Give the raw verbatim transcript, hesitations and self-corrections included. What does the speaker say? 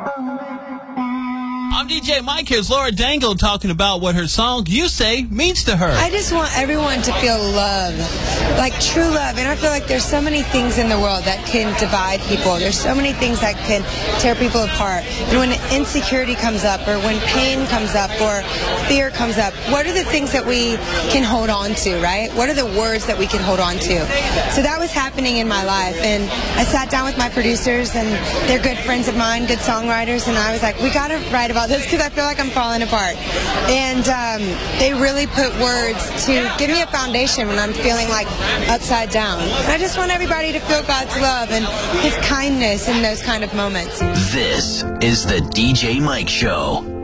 I'm D J Mike. Here's Laura Dangle talking about what her song, You Say, means to her. I just want everyone to feel love, like true love. And I feel like there's so many things in the world that can divide people. There's so many things that can tear people apart. And when insecurity comes up, or when pain comes up, or fear comes up, what are the things that we can hold on to, right? What are the words that we can hold on to? So that was happening in my life. And I sat down with my producers, and they're good friends of mine, good songwriters, and I was like, we got to write about this because I feel like I'm falling apart. And um, they really put words to give me a foundation when I'm feeling like upside down. And I just want everybody to feel God's love and His kindness in those kind of moments. This is the D J Mike Show.